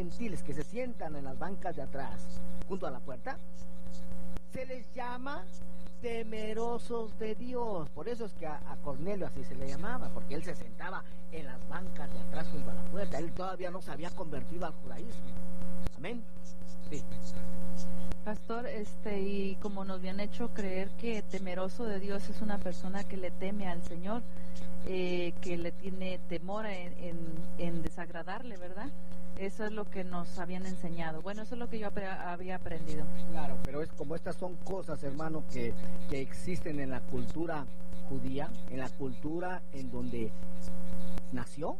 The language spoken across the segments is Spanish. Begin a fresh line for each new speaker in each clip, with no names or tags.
gentiles que se sientan en las bancas de atrás, junto a la puerta, se les llama temerosos de Dios. Por eso es que a Cornelio así se le llamaba, porque él se sentaba en las bancas de atrás junto a la puerta. Él todavía no se había convertido al judaísmo. Amén. Sí.
Pastor, y como nos habían hecho creer que temeroso de Dios es una persona que le teme al Señor, que le tiene temor en desagradarle, ¿verdad? Eso es lo que nos habían enseñado. Bueno, eso es lo que yo había aprendido.
Claro, pero es como estas son cosas, hermano, que existen en la cultura judía, en la cultura en donde nació,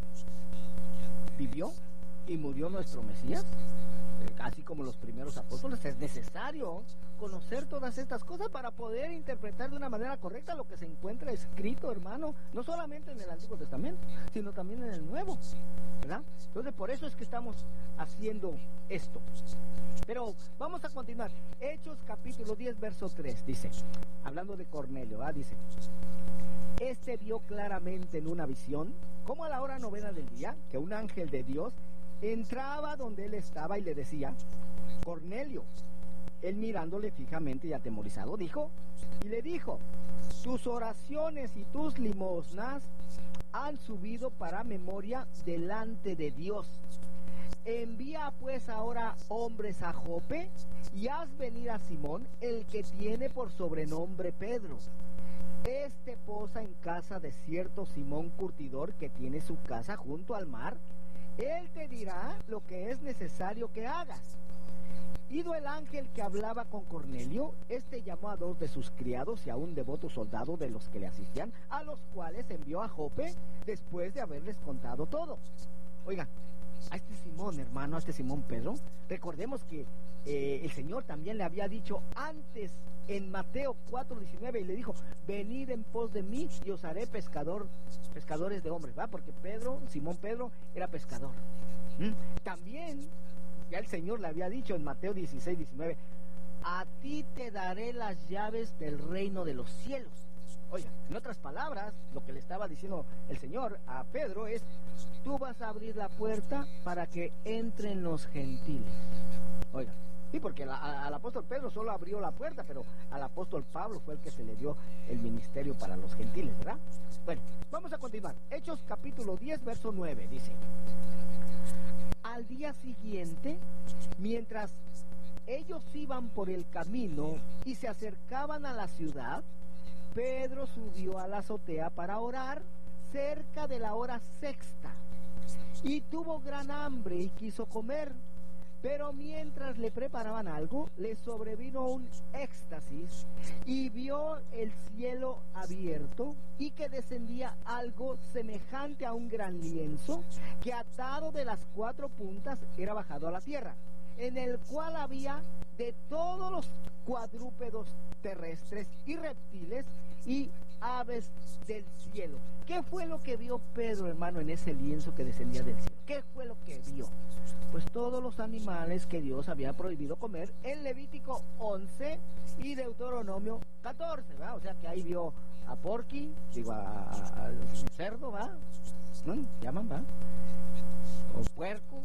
vivió y murió nuestro Mesías. Así como los primeros apóstoles, es necesario conocer todas estas cosas para poder interpretar de una manera correcta lo que se encuentra escrito, hermano, no solamente en el Antiguo Testamento, sino también en el Nuevo, ¿verdad? Entonces, por eso es que estamos haciendo esto. Pero vamos a continuar. Hechos capítulo 10, verso 3, dice, hablando de Cornelio, dice: este vio claramente en una visión, como a la hora novena del día, que un ángel de Dios entraba donde él estaba y le decía: Cornelio. Él, mirándole fijamente y atemorizado, le dijo: tus oraciones y tus limosnas han subido para memoria delante de Dios. Envía pues ahora hombres a Jope y haz venir a Simón, el que tiene por sobrenombre Pedro. Este posa en casa de cierto Simón curtidor, que tiene su casa junto al mar. Él te dirá lo que es necesario que hagas. Ido el ángel que hablaba con Cornelio, llamó a 2 de sus criados y a un devoto soldado de los que le asistían, a los cuales envió a Jope después de haberles contado todo. Oigan, a este Simón, hermano, a este Simón Pedro, recordemos que el Señor también le había dicho antes en Mateo 4:19, y le dijo: venid en pos de mí y os haré pescadores de hombres, ¿va? Porque Simón Pedro era pescador. También ya el Señor le había dicho en Mateo 16:19: a ti te daré las llaves del reino de los cielos. Oiga, en otras palabras, lo que le estaba diciendo el Señor a Pedro es: tú vas a abrir la puerta para que entren los gentiles. Oiga, sí, porque al apóstol Pedro solo abrió la puerta, pero al apóstol Pablo fue el que se le dio el ministerio para los gentiles, ¿verdad? Bueno, vamos a continuar. Hechos capítulo 10, verso 9, dice: al día siguiente, mientras ellos iban por el camino y se acercaban a la ciudad, Pedro subió a la azotea para orar cerca de la hora sexta, y tuvo gran hambre y quiso comer. Pero mientras le preparaban algo, le sobrevino un éxtasis y vio el cielo abierto y que descendía algo semejante a un gran lienzo que, atado de las 4 puntas, era bajado a la tierra, en el cual había de todos los cuadrúpedos terrestres y reptiles y aves del cielo. ¿Qué fue lo que vio Pedro, hermano, en ese lienzo que descendía del cielo? ¿Qué fue lo que vio? Pues todos los animales que Dios había prohibido comer en Levítico 11 y Deuteronomio 14, ¿verdad? O sea que ahí vio a porqui, a cerdo, ¿va? ¿No? ¿Llaman, va? O puerco.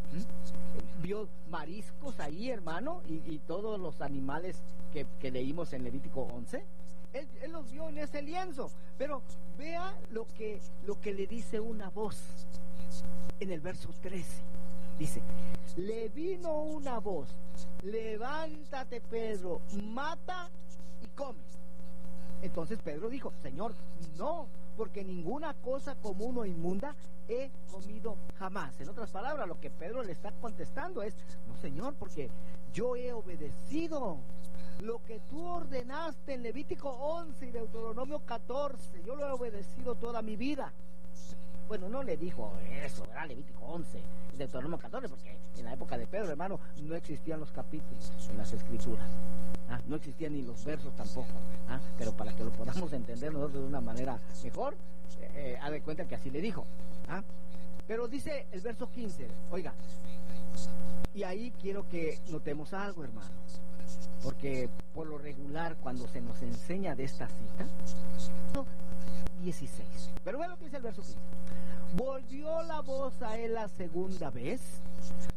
Vio mariscos ahí, hermano, y todos los animales que leímos en Levítico 11. Él los vio en ese lienzo. Pero vea lo que le dice una voz en el verso 13. Dice: le vino una voz: levántate, Pedro, mata y come. Entonces Pedro dijo: Señor, no, porque ninguna cosa común o inmunda he comido jamás. En otras palabras, lo que Pedro le está contestando es: no, Señor, porque yo he obedecido lo que tú ordenaste en Levítico 11 y Deuteronomio 14. Yo lo he obedecido toda mi vida. Bueno, no le dijo eso, ¿verdad? Levítico 11 y Deuteronomio 14, porque en la época de Pedro, hermano, no existían los capítulos en las escrituras. No existían ni los versos tampoco. Pero para que lo podamos entender nosotros de una manera mejor, haz de cuenta que así le dijo. Pero dice el verso 15, oiga, y ahí quiero que notemos algo, hermano, porque por lo regular cuando se nos enseña de esta cita, 16, pero ve lo que dice el verso 15. Volvió la voz a él la segunda vez,